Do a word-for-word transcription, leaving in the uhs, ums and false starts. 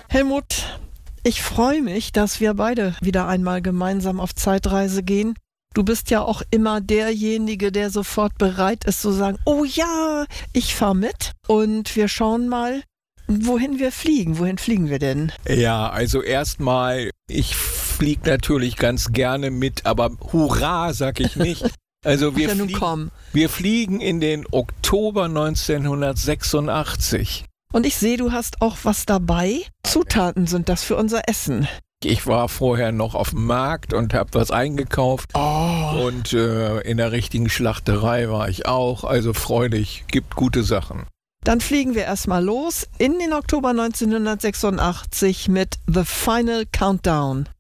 Helmut, ich freue mich, dass wir beide wieder einmal gemeinsam auf Zeitreise gehen. Du bist ja auch immer derjenige, der sofort bereit ist zu sagen, oh ja, ich fahre mit und wir schauen mal, wohin wir fliegen. Wohin fliegen wir denn? Ja, also erstmal, ich fliege natürlich ganz gerne mit, aber hurra, sag ich nicht. Also wir, ja, nun fliegen, komm. wir fliegen in den Oktober neunzehnhundertsechsundachtzig. Und ich sehe, du hast auch was dabei. Zutaten sind das für unser Essen. Ich war vorher noch auf dem Markt und habe was eingekauft. Oh. Und äh, in der richtigen Schlachterei war ich auch. Also freudig, gibt gute Sachen. Dann fliegen wir erstmal los in den Oktober neunzehnhundertsechsundachtzig mit The Final Countdown.